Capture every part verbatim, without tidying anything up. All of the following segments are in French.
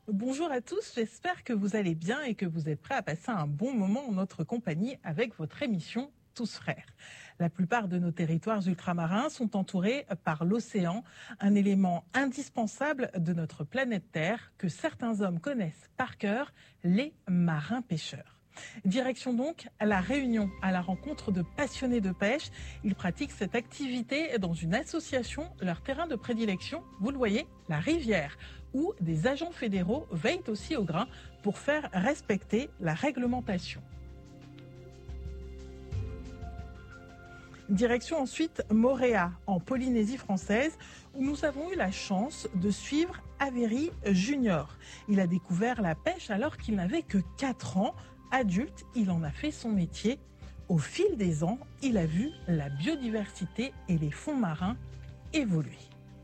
Bonjour à tous, j'espère que vous allez bien et que vous êtes prêts à passer un bon moment en notre compagnie avec votre émission Tous Frères. La plupart de nos territoires ultramarins sont entourés par l'océan, un élément indispensable de notre planète Terre que certains hommes connaissent par cœur, les marins pêcheurs. Direction donc à La Réunion, à la rencontre de passionnés de pêche. Ils pratiquent cette activité dans une association. Leur terrain de prédilection, vous le voyez, la rivière, où des agents fédéraux veillent aussi au grain pour faire respecter la réglementation. Direction ensuite Mooréa, en Polynésie française, où nous avons eu la chance de suivre Avery Junior. Il a découvert la pêche alors qu'il n'avait que quatre ans. Adulte, il en a fait son métier. Au fil des ans, il a vu la biodiversité et les fonds marins évoluer.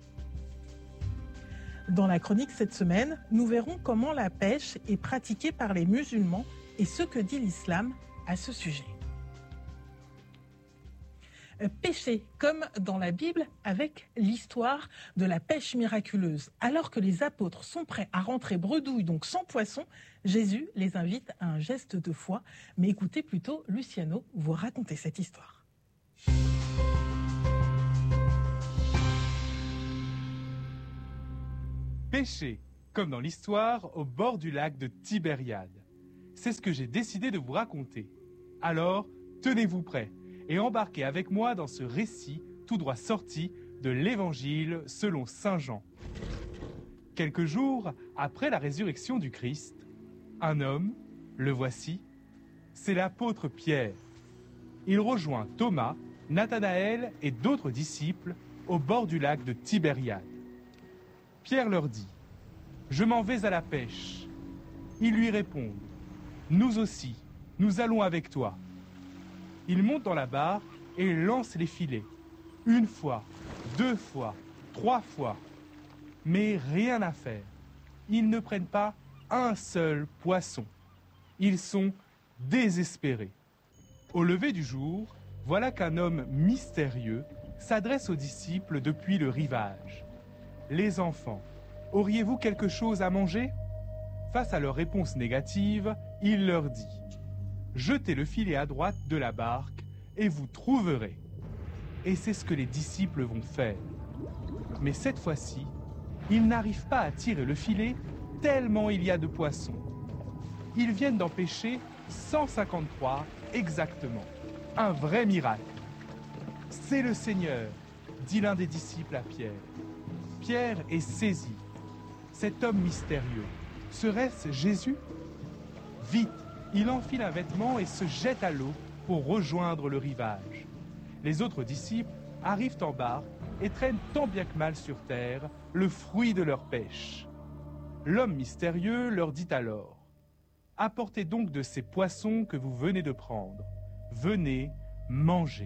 Dans la chronique cette semaine, nous verrons comment la pêche est pratiquée par les musulmans et ce que dit l'islam à ce sujet. Pêcher, comme dans la Bible, avec l'histoire de la pêche miraculeuse. Alors que les apôtres sont prêts à rentrer bredouille, donc sans poisson, Jésus les invite à un geste de foi. Mais écoutez plutôt Luciano vous raconter cette histoire. Pêcher, comme dans l'histoire, au bord du lac de Tibériade. C'est ce que j'ai décidé de vous raconter. Alors, tenez-vous prêts et embarquez avec moi dans ce récit tout droit sorti de l'Évangile selon saint Jean. Quelques jours après la résurrection du Christ, un homme, le voici, c'est l'apôtre Pierre. Il rejoint Thomas, Nathanaël et d'autres disciples au bord du lac de Tibériade. Pierre leur dit « Je m'en vais à la pêche ». Ils lui répondent « Nous aussi, nous allons avec toi ». Ils montent dans la barque et lancent les filets. Une fois, deux fois, trois fois. Mais rien à faire. Ils ne prennent pas un seul poisson. Ils sont désespérés. Au lever du jour, voilà qu'un homme mystérieux s'adresse aux disciples depuis le rivage. « Les enfants, auriez-vous quelque chose à manger ?» Face à leur réponse négative, il leur dit « Jetez le filet à droite de la barque et vous trouverez. » Et c'est ce que les disciples vont faire. Mais cette fois-ci, ils n'arrivent pas à tirer le filet tellement il y a de poissons. Ils viennent d'en pêcher cent cinquante-trois exactement. Un vrai miracle. « C'est le Seigneur !» dit l'un des disciples à Pierre. Pierre est saisi. Cet homme mystérieux, serait-ce Jésus ? Vite, il enfile un vêtement et se jette à l'eau pour rejoindre le rivage. Les autres disciples arrivent en barque et traînent tant bien que mal sur terre le fruit de leur pêche. L'homme mystérieux leur dit alors « Apportez donc de ces poissons que vous venez de prendre. Venez, mangez. »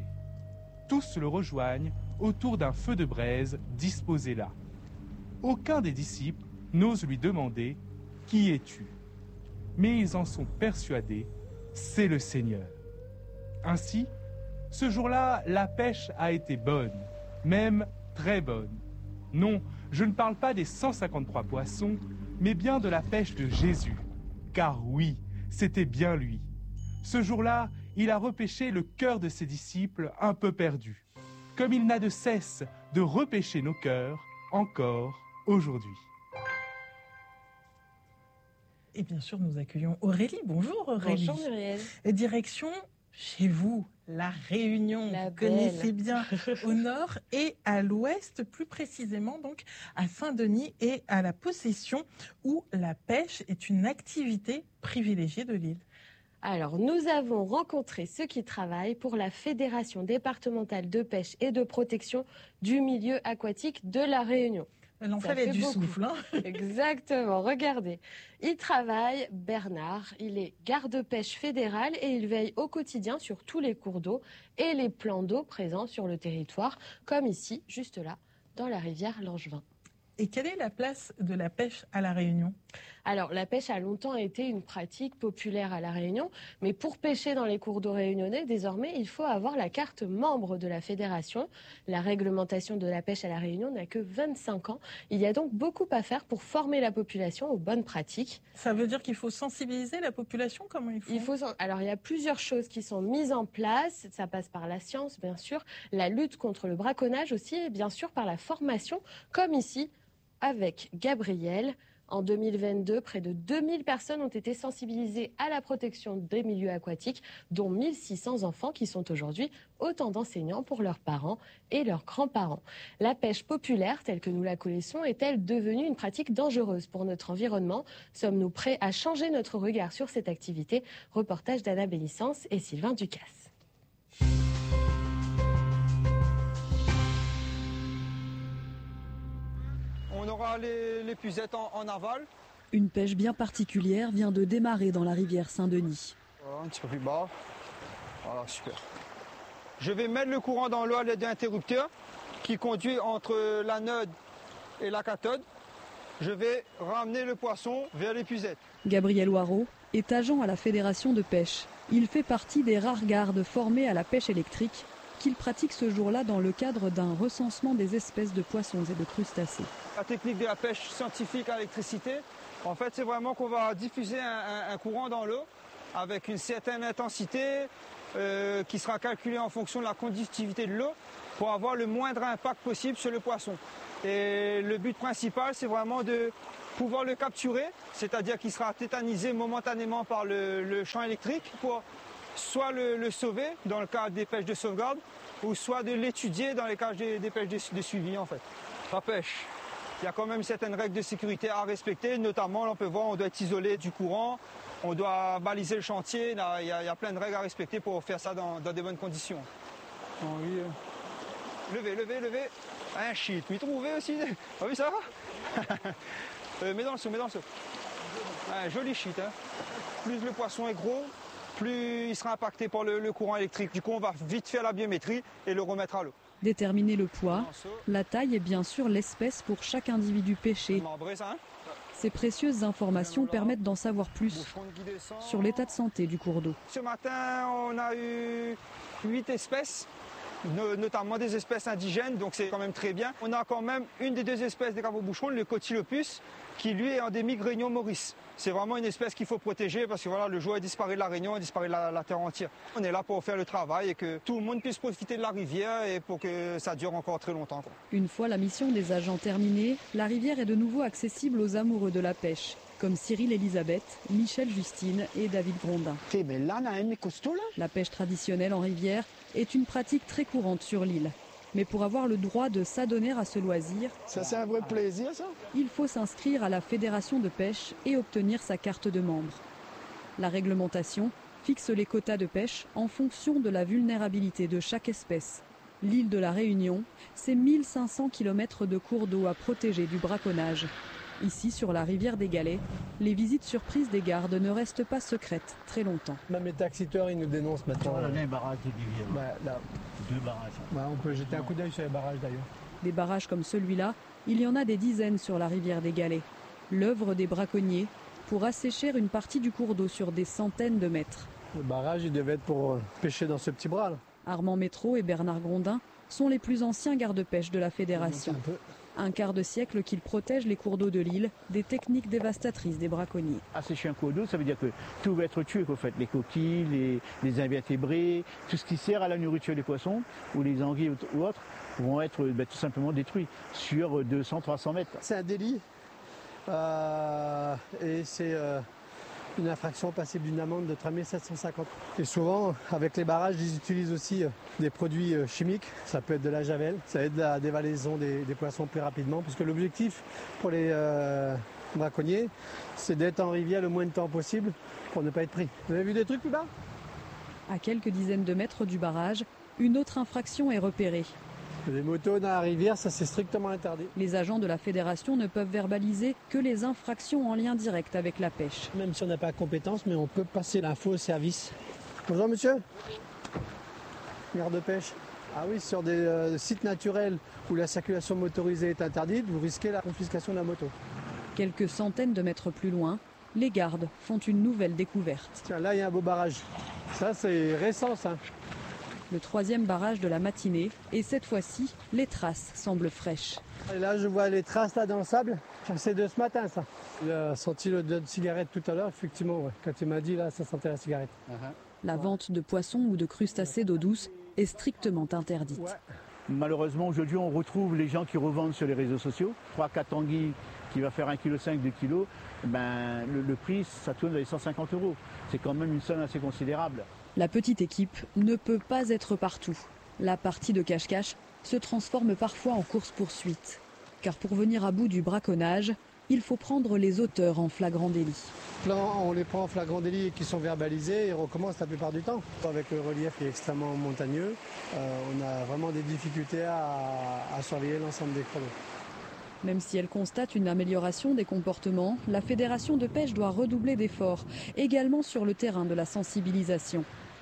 Tous le rejoignent autour d'un feu de braise disposé là. Aucun des disciples n'ose lui demander « Qui es-tu » Mais ils en sont persuadés, c'est le Seigneur. Ainsi, ce jour-là, la pêche a été bonne, même très bonne. Non, je ne parle pas des cent cinquante-trois poissons, mais bien de la pêche de Jésus. Car oui, c'était bien lui. Ce jour-là, il a repêché le cœur de ses disciples un peu perdus, comme il n'a de cesse de repêcher nos cœurs encore aujourd'hui. Et bien sûr, nous accueillons Aurélie. Bonjour Aurélie. Bonjour Muriel. Direction chez vous, La Réunion. La vous belle. connaissez bien, au nord et à l'ouest, plus précisément donc à Saint-Denis et à la Possession, où la pêche est une activité privilégiée de l'île. Alors, nous avons rencontré ceux qui travaillent pour la Fédération départementale de pêche et de protection du milieu aquatique de La Réunion. Elle en fallait du souffle. Hein. Exactement, regardez. Il travaille, Bernard, il est garde-pêche fédéral et il veille au quotidien sur tous les cours d'eau et les plans d'eau présents sur le territoire, comme ici, juste là, dans la rivière Langevin. Et quelle est la place de la pêche à La Réunion ? Alors, la pêche a longtemps été une pratique populaire à La Réunion, mais pour pêcher dans les cours d'eau réunionnais, désormais, il faut avoir la carte membre de la fédération. La réglementation de la pêche à La Réunion n'a que vingt-cinq ans. Il y a donc beaucoup à faire pour former la population aux bonnes pratiques. Ça veut dire qu'il faut sensibiliser la population ? Comment il faut ? Il faut Alors, il y a plusieurs choses qui sont mises en place. Ça passe par la science, bien sûr, la lutte contre le braconnage aussi, et bien sûr par la formation, comme ici, avec Gabriel. En deux mille vingt-deux, près de deux mille personnes ont été sensibilisées à la protection des milieux aquatiques, dont mille six cents enfants qui sont aujourd'hui autant d'enseignants pour leurs parents et leurs grands-parents. La pêche populaire, telle que nous la connaissons, est-elle devenue une pratique dangereuse pour notre environnement ? Sommes-nous prêts à changer notre regard sur cette activité ? Reportage d'Anna Bénissance et Sylvain Ducasse. On aura les, les puzettes en, en aval. Une pêche bien particulière vient de démarrer dans la rivière Saint-Denis. Voilà, un petit peu plus bas. Voilà, super. Je vais mettre le courant dans l'eau à l'aide d'un interrupteur qui conduit entre l'anode et la cathode. Je vais ramener le poisson vers les puzettes. Gabriel Oireau est agent à la Fédération de pêche. Il fait partie des rares gardes formés à la pêche électrique qu'il pratique ce jour-là dans le cadre d'un recensement des espèces de poissons et de crustacés. La technique de la pêche scientifique à l'électricité, en fait, c'est vraiment qu'on va diffuser un, un, un courant dans l'eau avec une certaine intensité euh, qui sera calculée en fonction de la conductivité de l'eau pour avoir le moindre impact possible sur le poisson. Et le but principal, c'est vraiment de pouvoir le capturer, c'est-à-dire qu'il sera tétanisé momentanément par le, le champ électrique pour soit le, le sauver dans le cadre des pêches de sauvegarde, ou soit de l'étudier dans les cas des, des pêches de, de suivi en fait. La pêche, il y a quand même certaines règles de sécurité à respecter, notamment on peut voir on doit être isolé du courant, on doit baliser le chantier, il y a, il y a plein de règles à respecter pour faire ça dans, dans des bonnes conditions. Oh, oui. Levez, levez, levez. Un shit, mais trouvé aussi. Ah oui, ça va. euh, Mets dans le seau, mets dans le seau. Un joli shit. Hein. Plus le poisson est gros, plus il sera impacté par le, le courant électrique. Du coup, on va vite faire la biométrie et le remettre à l'eau. Déterminer le poids, la taille et bien sûr l'espèce pour chaque individu pêché. Ces précieuses informations permettent d'en savoir plus sur l'état de santé du cours d'eau. Ce matin, on a eu huit espèces, notamment des espèces indigènes, donc c'est quand même très bien. On a quand même une des deux espèces des crabes-boucherons, le Cotylopus, qui lui est endémique Réunion Maurice. C'est vraiment une espèce qu'il faut protéger parce que voilà, le jour est disparu de la Réunion, il disparaît de la, la terre entière. On est là pour faire le travail et que tout le monde puisse profiter de la rivière et pour que ça dure encore très longtemps. Quoi. Une fois la mission des agents terminée, la rivière est de nouveau accessible aux amoureux de la pêche, comme Cyril Elisabeth, Michel Justine et David Grondin. La pêche traditionnelle en rivière est une pratique très courante sur l'île. Mais pour avoir le droit de s'adonner à ce loisir, ça c'est un vrai plaisir ça. Il faut s'inscrire à la fédération de pêche et obtenir sa carte de membre. La réglementation fixe les quotas de pêche en fonction de la vulnérabilité de chaque espèce. L'île de la Réunion, c'est mille cinq cents kilomètres de cours d'eau à protéger du braconnage. Ici, sur la rivière des Galets, les visites surprises des gardes ne restent pas secrètes très longtemps. Même les taxiteurs, ils nous dénoncent maintenant. Voilà, les barrages de rivière. Bah, là. Deux barrages. Bah, on peut jeter un coup d'œil sur les barrages d'ailleurs. Des barrages comme celui-là, il y en a des dizaines sur la rivière des Galets. L'œuvre des braconniers pour assécher une partie du cours d'eau sur des centaines de mètres. Le barrage, il devait être pour pêcher dans ce petit bras là. Armand Métro et Bernard Grondin sont les plus anciens gardes-pêche de la fédération. Un, un quart de siècle qu'ils protègent les cours d'eau de l'île des techniques dévastatrices des braconniers. Assécher un cours d'eau, ça veut dire que tout va être tué, en fait. Les coquilles, les, les invertébrés, tout ce qui sert à la nourriture des poissons, ou les anguilles ou autres, vont être bah, tout simplement détruits sur deux cents à trois cents mètres. C'est un délit euh, et c'est euh, une infraction passible d'une amende de trois mille sept cent cinquante. Et souvent, avec les barrages, ils utilisent aussi euh, des produits euh, chimiques. Ça peut être de la javel, ça aide à la dévalaison des, des poissons plus rapidement, puisque l'objectif pour les euh, braconniers, c'est d'être en rivière le moins de temps possible pour ne pas être pris. Vous avez vu des trucs plus bas ? À quelques dizaines de mètres du barrage, une autre infraction est repérée. Les motos dans la rivière, ça c'est strictement interdit. Les agents de la fédération ne peuvent verbaliser que les infractions en lien direct avec la pêche. Même si on n'a pas de compétence, mais on peut passer l'info au service. Bonjour monsieur. Garde de pêche. Ah oui, sur des euh, sites naturels où la circulation motorisée est interdite, vous risquez la confiscation de la moto. Quelques centaines de mètres plus loin, les gardes font une nouvelle découverte. Tiens, là il y a un beau barrage. Ça c'est récent ça. Le troisième barrage de la matinée et cette fois-ci, les traces semblent fraîches. Et là je vois les traces là dans le sable. C'est de ce matin ça. Il a senti l'odeur de cigarette tout à l'heure, effectivement. Ouais. Quand il m'a dit là, ça sentait la cigarette. Uh-huh. La vente de poissons ou de crustacés d'eau douce est strictement interdite. Ouais. Malheureusement, aujourd'hui, on retrouve les gens qui revendent sur les réseaux sociaux. trois quatre anguilles qui va faire un virgule cinq kilos, deux kilos, ben, le, le prix, ça tourne dans les cent cinquante euros. C'est quand même une somme assez considérable. La petite équipe ne peut pas être partout. La partie de cache-cache se transforme parfois en course-poursuite. Car pour venir à bout du braconnage, il faut prendre les auteurs en flagrant délit. Là, on les prend en flagrant délit et qui sont verbalisés et recommencent la plupart du temps. Avec le relief qui est extrêmement montagneux, euh, on a vraiment des difficultés à, à surveiller l'ensemble des creveaux. Même si elle constate une amélioration des comportements, la Fédération de pêche doit redoubler d'efforts, également sur le terrain de la sensibilisation.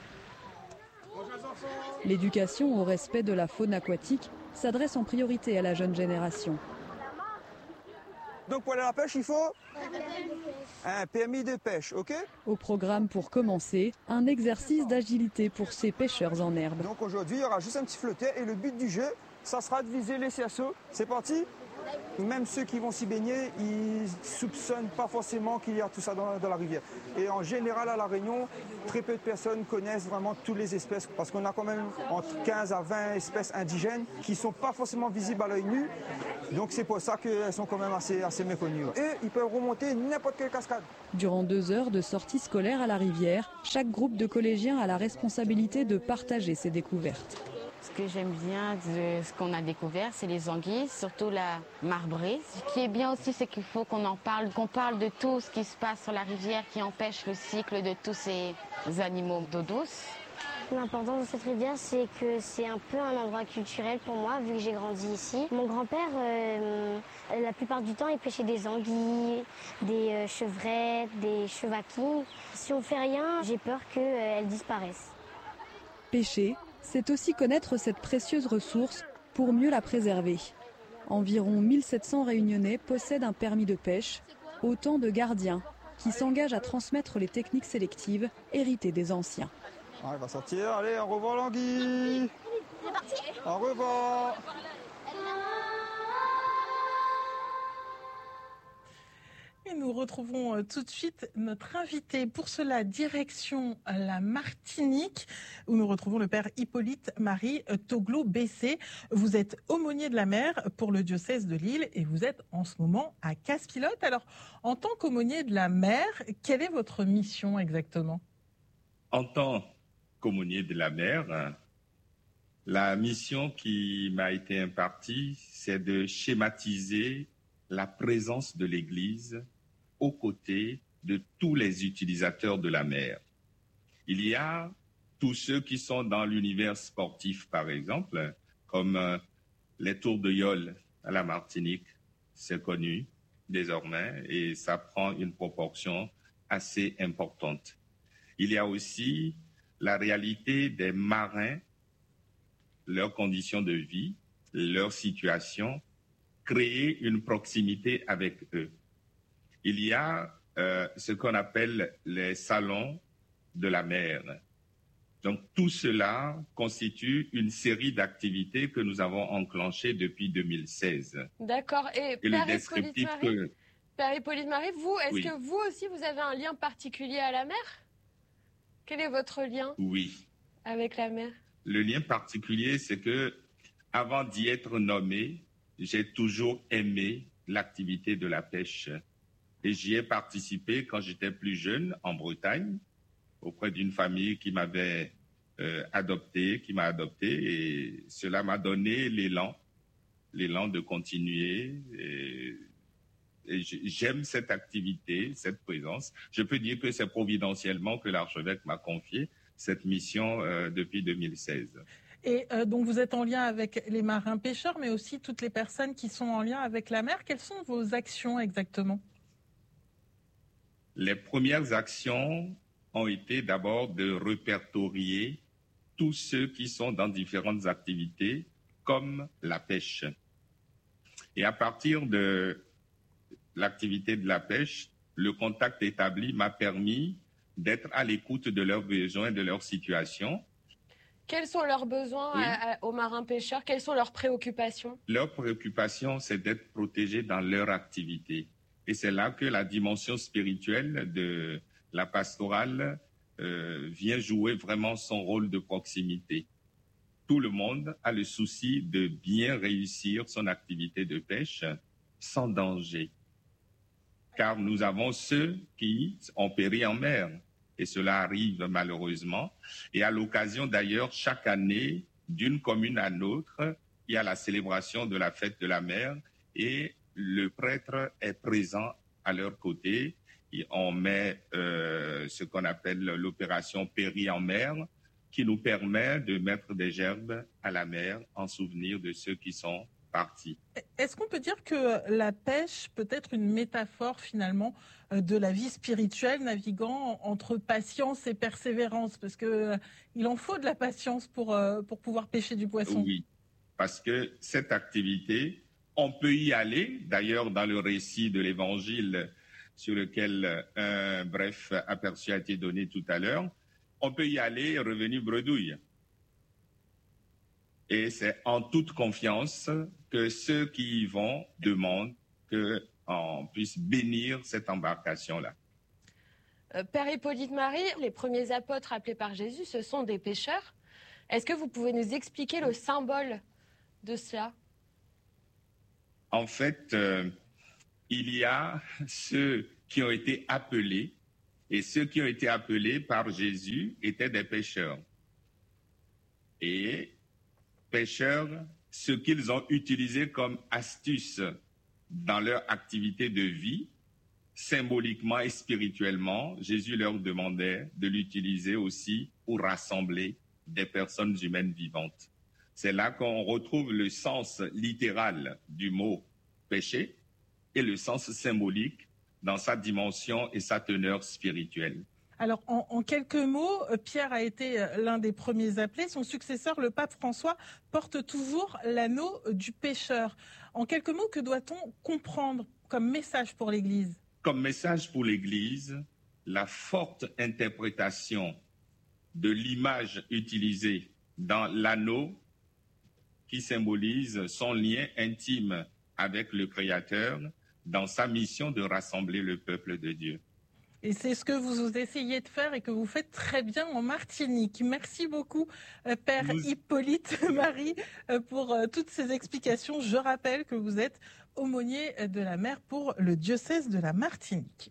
L'éducation au respect de la faune aquatique s'adresse en priorité à la jeune génération. Donc pour aller à la pêche, il faut un permis de pêche, ok? Au programme pour commencer, un exercice d'agilité pour ces pêcheurs en herbe. Donc aujourd'hui, il y aura juste un petit flotteur et le but du jeu, ça sera de viser les cerceaux. C'est parti? Même ceux qui vont s'y baigner, ils ne soupçonnent pas forcément qu'il y a tout ça dans, dans la rivière. Et en général, à La Réunion, très peu de personnes connaissent vraiment toutes les espèces, parce qu'on a quand même entre quinze à vingt espèces indigènes qui ne sont pas forcément visibles à l'œil nu. Donc c'est pour ça qu'elles sont quand même assez, assez méconnues. Et ils peuvent remonter n'importe quelle cascade. Durant deux heures de sortie scolaire à la rivière, chaque groupe de collégiens a la responsabilité de partager ses découvertes. Ce que j'aime bien de ce qu'on a découvert, c'est les anguilles, surtout la marbrée. Ce qui est bien aussi, c'est qu'il faut qu'on en parle, qu'on parle de tout ce qui se passe sur la rivière qui empêche le cycle de tous ces animaux d'eau douce. L'importance de cette rivière, c'est que c'est un peu un endroit culturel pour moi, vu que j'ai grandi ici. Mon grand-père, euh, la plupart du temps, il pêchait des anguilles, des euh, chevrettes, des chevaquines. Si on fait rien, j'ai peur qu'elles euh, disparaissent. Pêcher, c'est aussi connaître cette précieuse ressource pour mieux la préserver. Environ mille sept cents Réunionnais possèdent un permis de pêche, autant de gardiens qui s'engagent à transmettre les techniques sélectives héritées des anciens. Ah, il va sortir, allez, au revoir l'anguille. Au revoir. Et nous retrouvons tout de suite notre invité. Pour cela, direction la Martinique, où nous retrouvons le père Hippolyte-Marie Toglo-Bessé. Vous êtes aumônier de la mer pour le diocèse de Lille et vous êtes en ce moment à Casse-Pilote. Alors, en tant qu'aumônier de la mer, quelle est votre mission exactement? En tant qu'aumônier de la mer, la mission qui m'a été impartie, c'est de schématiser la présence de l'Église aux côtés de tous les utilisateurs de la mer. Il y a tous ceux qui sont dans l'univers sportif, par exemple, comme euh, les tours de Yole à la Martinique, c'est connu désormais et ça prend une proportion assez importante. Il y a aussi la réalité des marins, leurs conditions de vie, leur situation, créer une proximité avec eux. Il y a euh, ce qu'on appelle les salons de la mer. Donc tout cela constitue une série d'activités que nous avons enclenchées depuis deux mille seize. D'accord. Et, Et Père le descriptif Hippolyte-Marie, que... Père Hippolyte-Marie, vous, est-ce Oui. que vous aussi vous avez un lien particulier à la mer? Quel est votre lien Oui. avec la mer? Le lien particulier, c'est que avant d'y être nommé, j'ai toujours aimé l'activité de la pêche. Et j'y ai participé quand j'étais plus jeune en Bretagne, auprès d'une famille qui m'avait euh, adopté, qui m'a adopté. Et cela m'a donné l'élan, l'élan de continuer. Et, et j'aime cette activité, cette présence. Je peux dire que c'est providentiellement que l'archevêque m'a confié cette mission euh, depuis deux mille seize. Et euh, donc vous êtes en lien avec les marins pêcheurs, mais aussi toutes les personnes qui sont en lien avec la mer. Quelles sont vos actions exactement? Les premières actions ont été d'abord de répertorier tous ceux qui sont dans différentes activités, comme la pêche. Et à partir de l'activité de la pêche, le contact établi m'a permis d'être à l'écoute de leurs besoins, de leur situation. Quels sont leurs besoins oui. à, à, aux marins pêcheurs? Quelles sont leurs préoccupations? Leur préoccupation, c'est d'être protégés dans leur activité. Et c'est là que la dimension spirituelle de la pastorale euh, vient jouer vraiment son rôle de proximité. Tout le monde a le souci de bien réussir son activité de pêche sans danger. Car nous avons ceux qui ont péri en mer. Et cela arrive malheureusement. Et à l'occasion d'ailleurs, chaque année, d'une commune à l'autre, il y a la célébration de la fête de la mer et le prêtre est présent à leur côté. Et on met euh, ce qu'on appelle l'opération péri en mer, qui nous permet de mettre des gerbes à la mer en souvenir de ceux qui sont partis. Est-ce qu'on peut dire que la pêche peut être une métaphore finalement de la vie spirituelle, naviguant entre patience et persévérance? Parce qu'il en faut de la patience pour, pour pouvoir pêcher du poisson. Oui, parce que cette activité, on peut y aller. D'ailleurs, dans le récit de l'Évangile sur lequel un bref aperçu a été donné tout à l'heure, on peut y aller et revenir bredouille. Et c'est en toute confiance que ceux qui y vont demandent qu'on puisse bénir cette embarcation-là. Euh, Père Hippolyte Marie, les premiers apôtres appelés par Jésus, ce sont des pêcheurs. Est-ce que vous pouvez nous expliquer le symbole de cela? En fait, euh, il y a ceux qui ont été appelés, et ceux qui ont été appelés par Jésus étaient des pêcheurs. Et pêcheurs, ce qu'ils ont utilisé comme astuce dans leur activité de vie, symboliquement et spirituellement, Jésus leur demandait de l'utiliser aussi pour rassembler des personnes humaines vivantes. C'est là qu'on retrouve le sens littéral du mot péché et le sens symbolique dans sa dimension et sa teneur spirituelle. Alors, en, en quelques mots, Pierre a été l'un des premiers appelés. Son successeur, le pape François, porte toujours l'anneau du pêcheur. En quelques mots, que doit-on comprendre comme message pour l'Église? Comme message pour l'Église, la forte interprétation de l'image utilisée dans l'anneau qui symbolise son lien intime avec le Créateur dans sa mission de rassembler le peuple de Dieu. Et c'est ce que vous essayez de faire et que vous faites très bien en Martinique. Merci beaucoup, Père vous... Hippolyte Marie, pour toutes ces explications. Je rappelle que vous êtes aumônier de la mer pour le diocèse de la Martinique.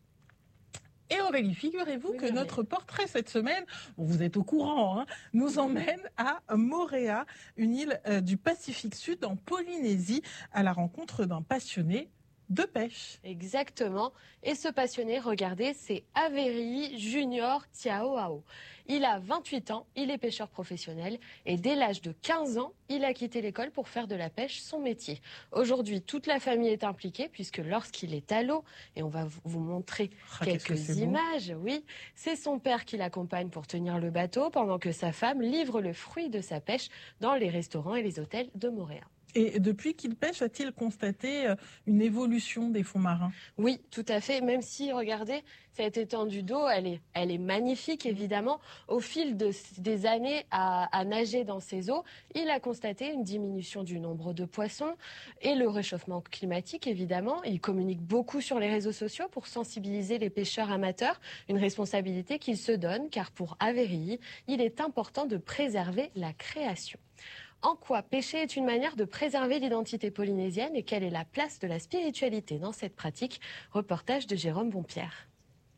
Et Aurélie, figurez-vous oui, que notre portrait cette semaine, bon, vous êtes au courant, hein, nous emmène à Moorea, une île euh, du Pacifique Sud en Polynésie, à la rencontre d'un passionné de pêche. Exactement. Et ce passionné, regardez, c'est Avery Junior Tiaoao. Il a vingt-huit ans, il est pêcheur professionnel et dès l'âge de quinze ans, il a quitté l'école pour faire de la pêche son métier. Aujourd'hui, toute la famille est impliquée puisque lorsqu'il est à l'eau, et on va vous montrer ah, quelques images, beau. oui, c'est son père qui l'accompagne pour tenir le bateau pendant que sa femme livre le fruit de sa pêche dans les restaurants et les hôtels de Moorea. Et depuis qu'il pêche, a-t-il constaté une évolution des fonds marins? Oui, tout à fait. Même si, regardez, cette étendue d'eau, elle est, elle est magnifique, évidemment. Au fil de, des années à, à nager dans ces eaux, il a constaté une diminution du nombre de poissons et le réchauffement climatique, évidemment. Il communique beaucoup sur les réseaux sociaux pour sensibiliser les pêcheurs amateurs, une responsabilité qu'il se donne, car pour Avery, il est important de préserver la création. En quoi pêcher est une manière de préserver l'identité polynésienne et quelle est la place de la spiritualité dans cette pratique? Reportage de Jérôme Bonpierre.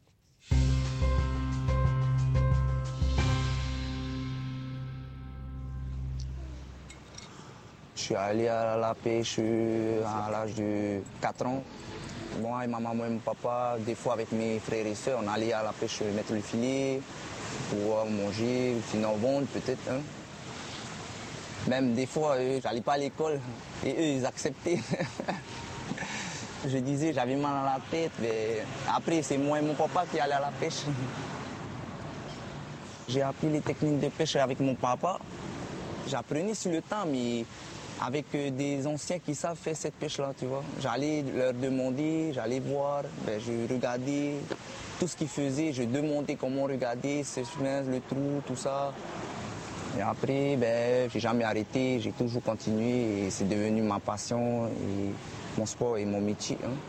Je suis allé à la pêche à l'âge de quatre ans. Moi et ma maman et mon papa, des fois avec mes frères et sœurs, on allait à la pêche mettre le filet pour manger, sinon vendre peut-être. Hein. Même des fois, euh, j'allais pas à l'école et eux, ils acceptaient. Je disais, j'avais mal à la tête, mais après, c'est moi et mon papa qui allaient à la pêche. J'ai appris les techniques de pêche avec mon papa. J'apprenais sur le temps, mais avec des anciens qui savent faire cette pêche-là, tu vois. J'allais leur demander, j'allais voir, ben, je regardais tout ce qu'ils faisaient, je demandais comment regarder, le trou, tout ça. Et après, ben, j'ai jamais arrêté, j'ai toujours continué et c'est devenu ma passion et mon sport et mon métier. Hein.